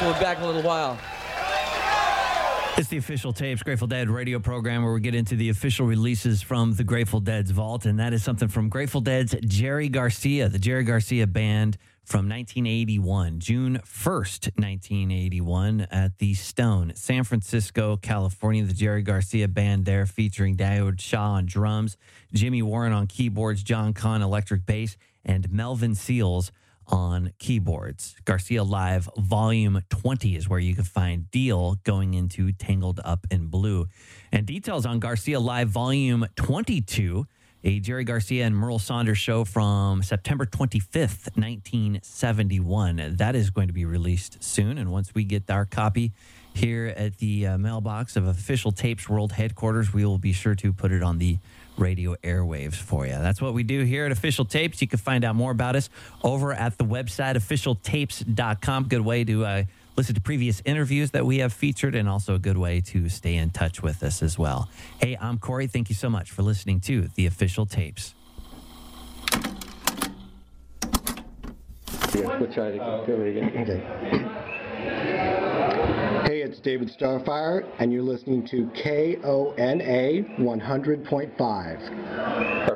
so we'll be back in a little while. It's the Official Tapes Grateful Dead radio program where we get into the official releases from the Grateful Dead's vault, and that is something from Grateful Dead's Jerry Garcia, the Jerry Garcia Band from 1981, June 1st, 1981, at the Stone, San Francisco, California. The Jerry Garcia Band there featuring Daoud Shah on drums, Jimmy Warren on keyboards, John Kahn electric bass, and Melvin Seals on keyboards. Garcia Live Volume 20 is where you can find Deal going into Tangled Up in Blue. And details on Garcia Live Volume 22, a Jerry Garcia and Merle Saunders show from September 25th, 1971. That is going to be released soon. And once we get our copy here at the mailbox of Official Tapes World Headquarters, we will be sure to put it on the radio airwaves for you. That's what we do here at Official Tapes. You can find out more about us over at the website, officialtapes.com. Good way to listen to previous interviews that we have featured, and also a good way to stay in touch with us as well. Hey, I'm Corey. Thank you so much for listening to the Official Tapes. Yeah, we'll try to go again. Okay. Hey, it's David Starfire, and you're listening to KONA 100.5.